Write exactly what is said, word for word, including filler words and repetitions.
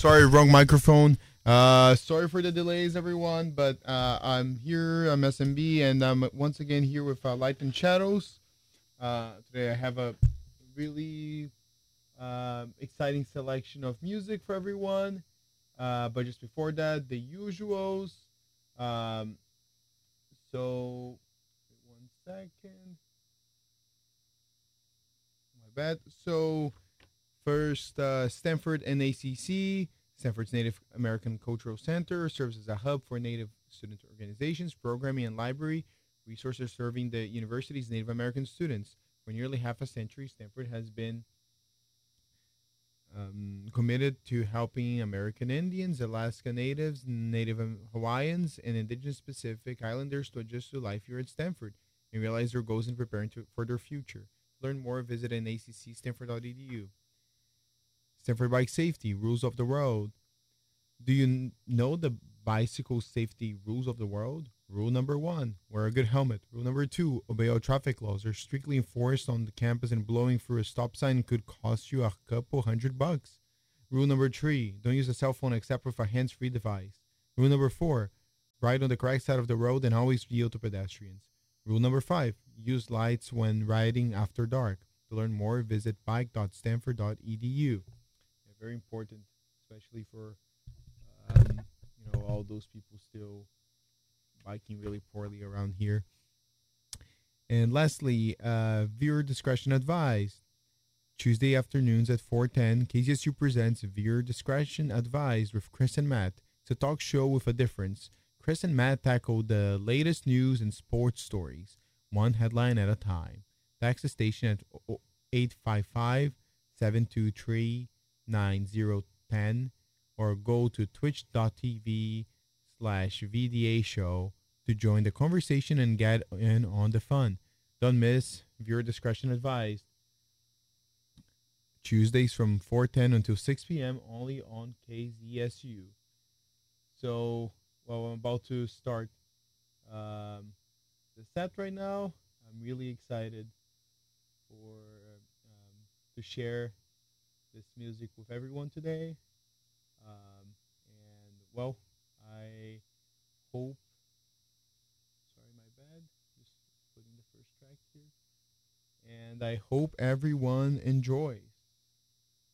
sorry, wrong microphone. Uh, sorry for the delays, everyone. But uh, I'm here. I'm S M B, and I'm once again here with uh, Light and Shadows. Uh, today I have a really uh, exciting selection of music for everyone. Uh, but just before that, the usuals. Um, so, one second. My bad. So, first, uh, Stanford N A C C, Stanford's Native American Cultural Center, serves as a hub for Native student organizations, programming, and library resources serving the university's Native American students. For nearly half a century, Stanford has been um, committed to helping American Indians, Alaska Natives, Native Hawaiians, and Indigenous Pacific Islanders to adjust to life here at Stanford and realize their goals in preparing to, for their future. To learn more, visit N A C C stanford dot e d u. Stanford Bike Safety, Rules of the Road. Do you n- know the bicycle safety rules of the world? Rule number one, wear a good helmet. Rule number two, obey all traffic laws. They're strictly enforced on the campus, and blowing through a stop sign could cost you a couple hundred bucks. Rule number three, don't use a cell phone except with a hands-free device. Rule number four, ride on the correct side of the road and always yield to pedestrians. Rule number five, use lights when riding after dark. To learn more, visit bike dot stanford dot e d u. Very important, especially for um, you know all those people still biking really poorly around here. And lastly, uh, viewer discretion advised. Tuesday afternoons at four ten, K Z S U presents Viewer Discretion Advised with Chris and Matt. It's a talk show with a difference. Chris and Matt tackle the latest news and sports stories, one headline at a time. Text the station at eight five five, seven two three, nine zero ten or go to twitch.tv slash VDA show to join the conversation and get in on the fun. Don't miss. Viewer discretion advised. Tuesdays from four ten until six p.m. only on K Z S U. So, well, I'm about to start um, the set right now. I'm really excited for um, to share this music with everyone today. Um, and, well, I hope. Sorry, my bad. Just putting the first track here. And I hope everyone enjoys.